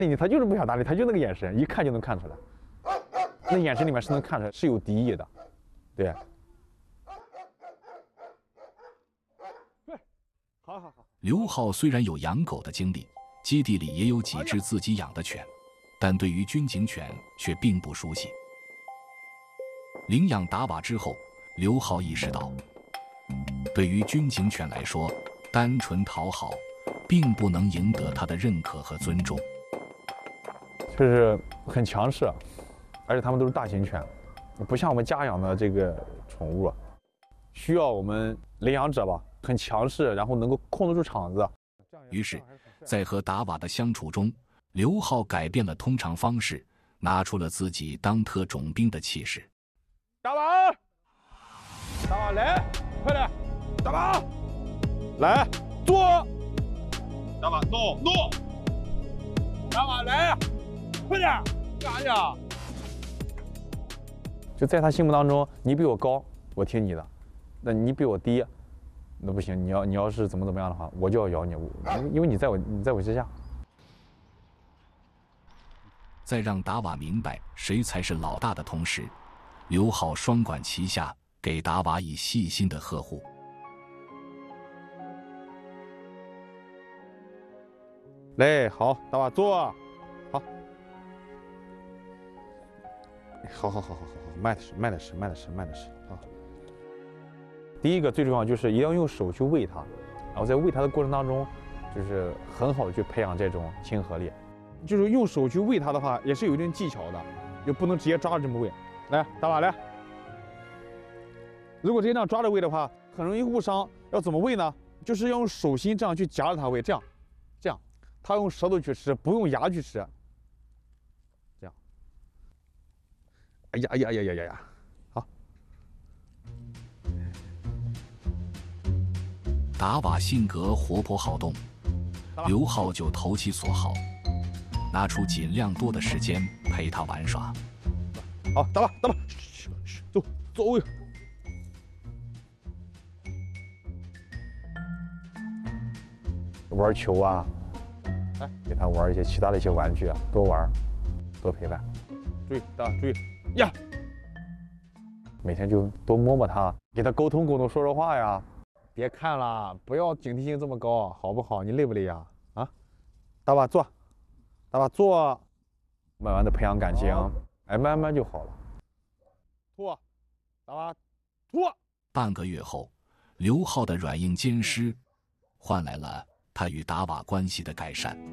他就是不想搭理，他就那个眼神，一看就能看出来，那眼神里面是能看出来是有敌意的，对。好。 刘浩虽然有养狗的经历，基地里也有几只自己养的犬，但对于军警犬却并不熟悉。领养达瓦之后，刘浩意识到，对于军警犬来说，单纯讨好并不能赢得它的认可和尊重。 就是很强势，而且它们都是大型犬，不像我们家养的这个宠物，需要我们领养者吧，很强势，然后能够控制住场子。 于是，在和达瓦的相处中，刘浩改变了通常方式，拿出了自己当特种兵的气势。 达瓦来，快点！达瓦来，坐！达瓦 no！ 达瓦来，快点！干啥去？就在他心目当中，你比我高，我听你的；那你比我低，那不行。你要是怎么样的话，我就要咬你，因为你在我之下。 在让达瓦明白谁才是老大的同时，刘浩双管齐下，给达瓦以细心的呵护。 来，好，达瓦坐，好，好，慢点吃，好。第一个最重要就是一定要用手去喂它，然后在喂它的过程当中，就是很好的去培养这种亲和力。就是用手去喂它的话，也是有一定技巧的，就不能直接抓着这么喂。来，达瓦来。如果直接这样抓着喂的话，很容易误伤。要怎么喂呢？就是要用手心这样去夹着它喂，这样，它用舌头去吃，不用牙去吃。这样。哎呀，好。 达瓦性格活泼好动，刘浩就投其所好，拿出尽量多的时间陪他玩耍。 好，达瓦，走喂。玩球啊，来给他玩一些其他的一些玩具啊，多玩，多陪伴。注意，注意呀！每天就多摸摸他，给他沟通，说话呀。别看了，不要警惕性这么高，好不好？你累不累呀？啊，达瓦坐，慢慢的培养感情，哎，慢慢就好了。吐，达瓦，吐。 半个月后，刘浩的软硬兼施，换来了他与达瓦关系的改善。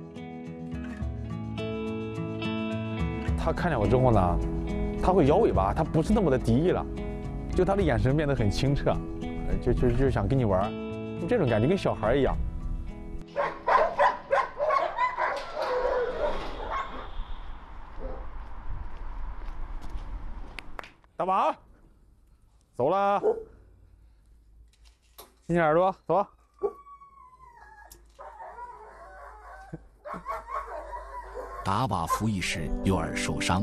他看见我之后呢，他会摇尾巴，他不是那么的敌意了，就他的眼神变得很清澈，就想跟你玩，就这种感觉跟小孩一样。达瓦，走了，亲亲耳朵，走。 达瓦服役时右耳受伤，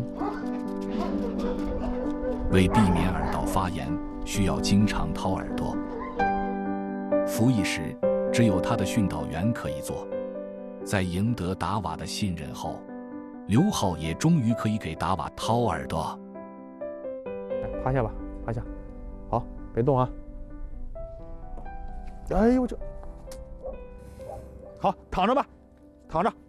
为避免耳道发炎，需要经常掏耳朵。服役时只有他的训导员可以做。在赢得达瓦的信任后，刘浩也终于可以给达瓦掏耳朵。 趴下吧，趴下，好，别动啊。哎呦我这，好，躺着吧，躺着。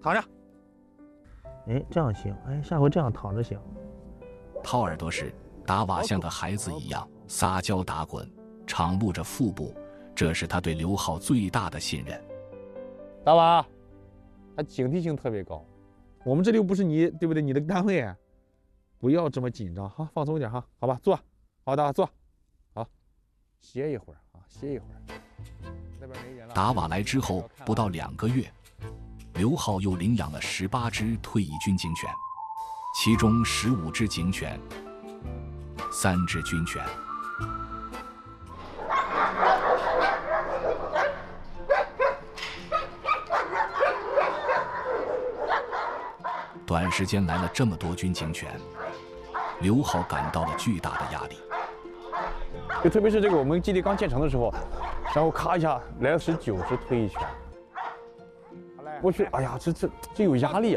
哎，这样行，哎，下回这样躺着行。 掏耳朵时，达瓦像个孩子一样撒娇打滚，敞露着腹部，这是他对刘浩最大的信任。 达瓦，他警惕性特别高，我们这里又不是你，对不对？你的单位，不要这么紧张，好，放松一点哈，好吧，坐，好，达瓦坐，好，歇一会儿啊，歇一会儿。那边没人了。 达瓦来之后不到2个月。刘浩又领养了18只退役军警犬，其中15只警犬，3只军犬。短时间来了这么多军警犬，刘浩感到了巨大的压力。 就特别是这个我们基地刚建成的时候，然后咔一下来了19只退役犬。我去，哎呀，这有压力啊！